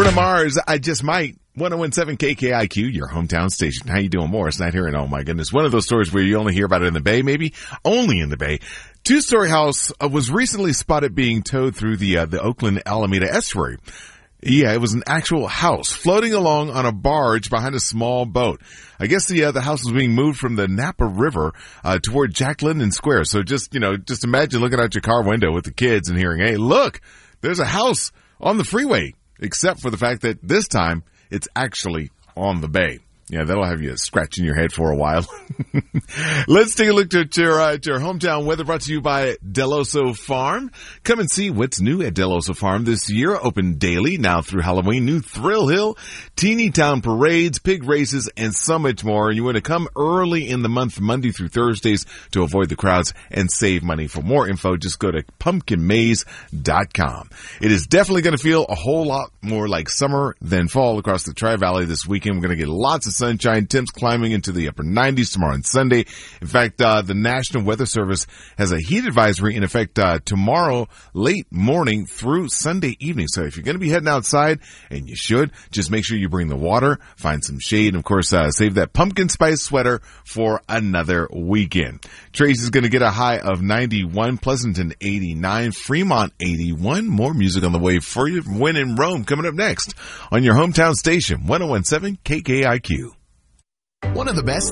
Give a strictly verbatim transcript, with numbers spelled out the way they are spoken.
Bruno Mars, I Just Might. one oh seven K K I Q, your hometown station. How you doing, Morris? Not here, and oh my goodness, one of those stories where you only hear about it in the Bay, maybe only in the Bay. Two-story house uh, was recently spotted being towed through the uh, the Oakland Alameda estuary. Yeah, it was an actual house floating along on a barge behind a small boat. I guess the uh, the house was being moved from the Napa River uh, toward Jack London Square. So just, you know, just imagine looking out your car window with the kids and hearing, hey, look, there's a house on the freeway, except for the fact that this time it's actually on the bay. Yeah, that'll have you scratching your head for a while. Let's take a look at your, uh, at your hometown weather, brought to you by Deloso Farm. Come and see what's new at Deloso Farm this year. Open daily now through Halloween. New Thrill Hill, Teeny Town parades, pig races, and so much more. And you want to come early in the month, Monday through Thursdays, to avoid the crowds and save money. For more info, just go to pumpkin maze dot com. It is definitely going to feel a whole lot more like summer than fall across the Tri-Valley this weekend. We're going to get lots of sunshine, temps climbing into the upper nineties tomorrow and Sunday. In fact, uh, the National Weather Service has a heat advisory in effect uh, tomorrow late morning through Sunday evening. So if you're going to be heading outside, and you should, just make sure you bring the water, find some shade, and of course, uh, save that pumpkin spice sweater for another weekend. Tracy's going to get a high of ninety-one, Pleasanton eighty-nine, Fremont eighty-one. More music on the way for you. When in Rome coming up next on your hometown station, one oh one seven K K I Q. One of the best